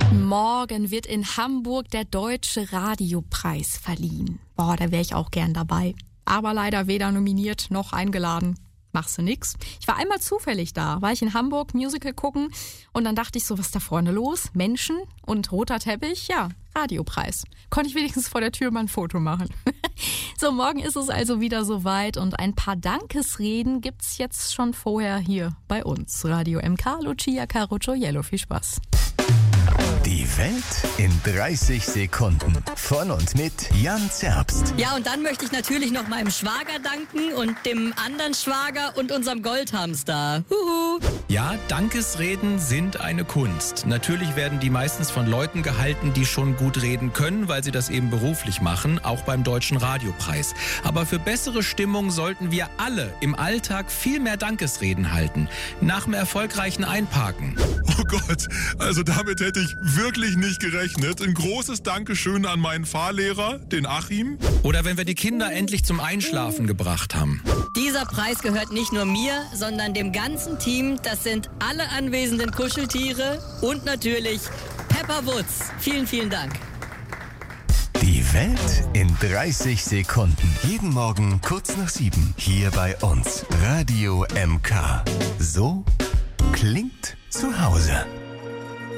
Morgen wird in Hamburg der Deutsche Radiopreis verliehen. Boah, da wäre ich auch gern dabei. Aber leider weder nominiert noch eingeladen. Machst du nix. Ich war einmal zufällig da, war ich in Hamburg Musical gucken und dann dachte ich so, was ist da vorne los? Menschen und roter Teppich? Ja, Radiopreis. Konnte ich wenigstens vor der Tür mal ein Foto machen. So, morgen ist es also wieder soweit und ein paar Dankesreden gibt's jetzt schon vorher hier bei uns. Radio MK, Lucia Caro Gioiello. Viel Spaß. Die Welt in 30 Sekunden. Von und mit Jan Zerbst. Ja, und dann möchte ich natürlich noch meinem Schwager danken und dem anderen Schwager und unserem Goldhamster. Huhu. Ja, Dankesreden sind eine Kunst. Natürlich werden die meistens von Leuten gehalten, die schon gut reden können, weil sie das eben beruflich machen, auch beim Deutschen Radiopreis. Aber für bessere Stimmung sollten wir alle im Alltag viel mehr Dankesreden halten. Nach dem erfolgreichen Einparken. Oh Gott, also damit hätte ich wirklich nicht gerechnet. Ein großes Dankeschön an meinen Fahrlehrer, den Achim. Oder wenn wir die Kinder endlich zum Einschlafen gebracht haben. Dieser Preis gehört nicht nur mir, sondern dem ganzen Team. Das sind alle anwesenden Kuscheltiere und natürlich Pepper Woods. Vielen, vielen Dank. Die Welt in 30 Sekunden. Jeden Morgen kurz nach 7. Hier bei uns. Radio MK. So klingt zu Hause.